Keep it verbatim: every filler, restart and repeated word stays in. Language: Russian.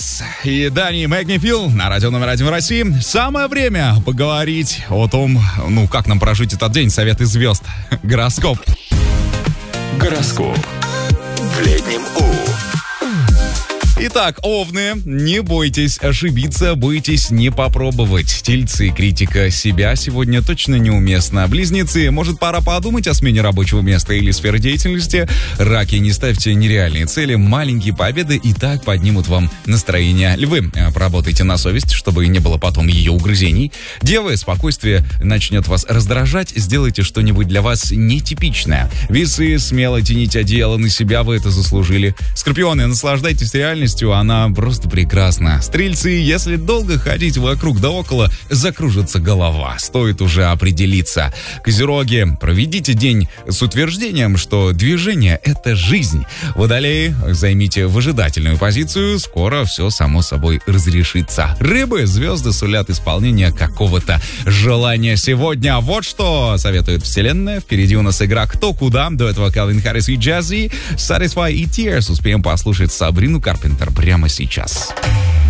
И Дани Мэгнифил на радио номер один в России. Самое время поговорить о том, ну, как нам прожить этот день. Советы звезд. Гороскоп. Гороскоп. В летнем У. Итак, овны, не бойтесь ошибиться, бойтесь не попробовать. Тельцы, критика себя сегодня точно неуместна. Близнецы, может, пора подумать о смене рабочего места или сферы деятельности? Раки, не ставьте нереальные цели, маленькие победы и так поднимут вам настроение. Львы, поработайте на совесть, чтобы не было потом ее угрызений. Девы, спокойствие начнет вас раздражать, сделайте что-нибудь для вас нетипичное. Весы, смело тяните одеяло на себя, вы это заслужили. Скорпионы, наслаждайтесь реальностью, она просто прекрасна. Стрельцы, если долго ходить вокруг да около, закружится голова, стоит уже определиться. Козероги, проведите день с утверждением, что движение — это жизнь. Водолеи, займите выжидательную позицию, скоро все само собой разрешится. Рыбы, звезды сулят исполнение какого-то желания сегодня. Вот что советует вселенная. Впереди у нас игра «Кто куда». До этого Калвин Харрис и Джаззи, Satisfy и Tears. Успеем послушать Сабрину Карпентер прямо сейчас.